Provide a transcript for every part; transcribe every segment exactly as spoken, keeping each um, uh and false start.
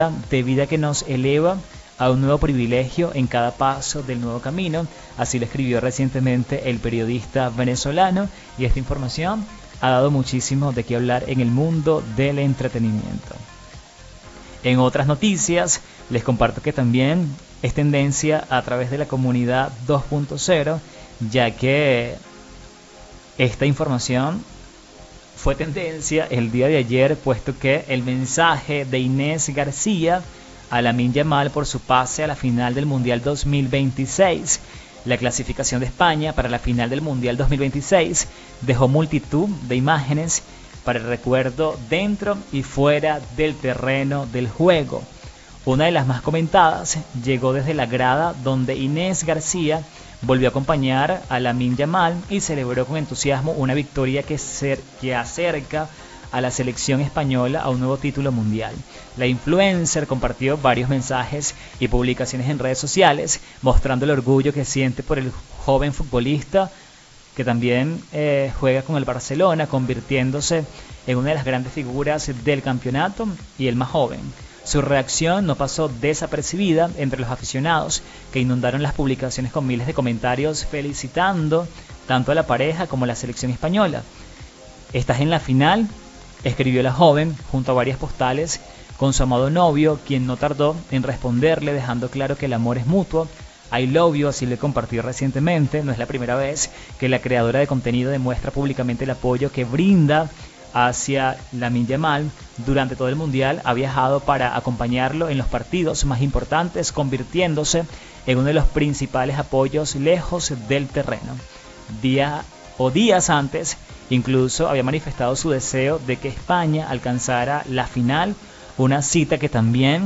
de vida que nos eleva a un nuevo privilegio en cada paso del nuevo camino. Así lo escribió recientemente el periodista venezolano, y esta información ha dado muchísimo de qué hablar en el mundo del entretenimiento. En otras noticias, les comparto que también es tendencia a través de la comunidad dos punto cero, ya que esta información fue tendencia el día de ayer, puesto que el mensaje de Inés García a Lamine Yamal por su pase a la final del Mundial dos mil veintiséis. La clasificación de España para la final del Mundial dos mil veintiséis dejó multitud de imágenes para el recuerdo dentro y fuera del terreno del juego. Una de las más comentadas llegó desde la grada, donde Inés García volvió a acompañar a Lamine Yamal y celebró con entusiasmo una victoria que, ser, que acerca a la selección española a un nuevo título mundial. La influencer compartió varios mensajes y publicaciones en redes sociales mostrando el orgullo que siente por el joven futbolista que también eh, juega con el Barcelona, convirtiéndose en una de las grandes figuras del campeonato y el más joven. Su reacción no pasó desapercibida entre los aficionados, que inundaron las publicaciones con miles de comentarios felicitando tanto a la pareja como a la selección española. «Estás en la final», escribió la joven junto a varias postales con su amado novio, quien no tardó en responderle dejando claro que el amor es mutuo. I love you, así le compartió recientemente. No es la primera vez que la creadora de contenido demuestra públicamente el apoyo que brinda hacia Lamine Yamal. Durante todo el mundial ha viajado para acompañarlo en los partidos más importantes, convirtiéndose en uno de los principales apoyos lejos del terreno. Día o días antes, incluso había manifestado su deseo de que España alcanzara la final, una cita que también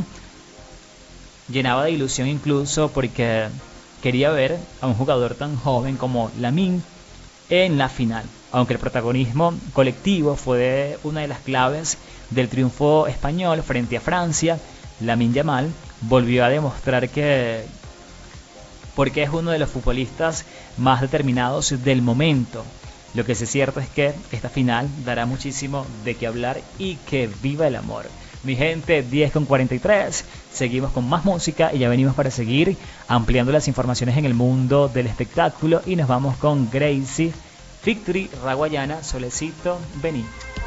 llenaba de ilusión, incluso porque quería ver a un jugador tan joven como Lamine en la final. Aunque el protagonismo colectivo fue una de las claves del triunfo español frente a Francia, Lamine Yamal volvió a demostrar que porque es uno de los futbolistas más determinados del momento. Lo que sí es cierto es que esta final dará muchísimo de qué hablar, y que viva el amor. Mi gente, diez con cuarenta y tres, seguimos con más música y ya venimos para seguir ampliando las informaciones en el mundo del espectáculo, y nos vamos con Gracie, Victory, Raguayana, Solecito, Vení.